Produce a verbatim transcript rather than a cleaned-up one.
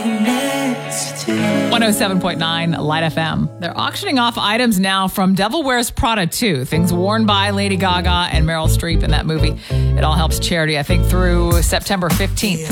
one oh seven point nine Light F M. They're auctioning off items now from Devil Wears Prada two. Things worn by Lady Gaga and Meryl Streep in that movie. It all helps charity, I think, through September fifteenth.